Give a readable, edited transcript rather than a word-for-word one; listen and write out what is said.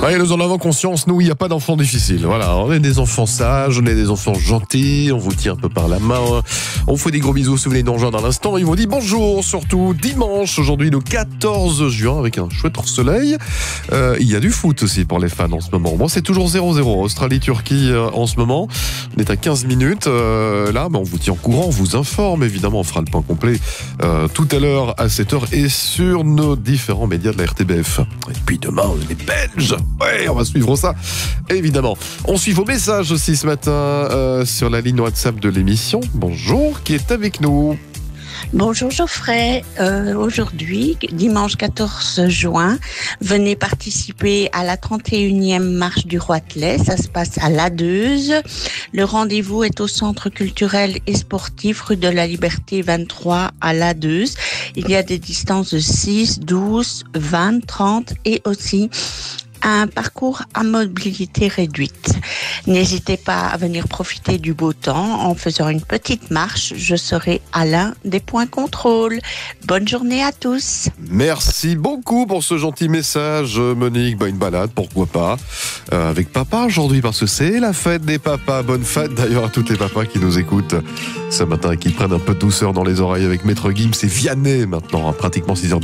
Ouais, nous en avons conscience, nous, il n'y a pas d'enfants difficiles. Voilà, on est des enfants sages, on est des enfants gentils, on vous tient un peu par la main. On vous fait des gros bisous, souvenez de nous rejoindre à l'instant. Ils vous dit bonjour, surtout dimanche, aujourd'hui le 14 juin, avec un chouette soleil. Il y a du foot aussi pour les fans en ce moment. Bon, c'est toujours 0-0, Australie-Turquie en ce moment. On est à 15 minutes. Là, on vous tient au courant, on vous informe, évidemment, on fera le point complet tout à l'heure à 7h et sur nos différents médias de la RTBF. Et puis demain, les Belges. Ouais, on va suivre ça, évidemment. On suit vos messages aussi ce matin sur la ligne WhatsApp de l'émission. Bonjour, qui est avec nous? Bonjour Geoffrey, aujourd'hui, dimanche 14 juin, venez participer à la 31e marche du Roitelet, ça se passe à l'Adeuse. Le rendez-vous est au centre culturel et sportif rue de la Liberté 23 à l'Adeuse. Il y a des distances de 6, 12, 20, 30 et aussi un parcours à mobilité réduite. N'hésitez pas à venir profiter du beau temps en faisant une petite marche. Je serai à l'un des points contrôle. Bonne journée à tous. Merci beaucoup pour ce gentil message, Monique. Une balade, pourquoi pas, avec papa aujourd'hui, parce que c'est la fête des papas. Bonne fête d'ailleurs à tous les papas qui nous écoutent ce matin et qui prennent un peu de douceur dans les oreilles avec Maître Gims et Vianney maintenant, pratiquement 6h.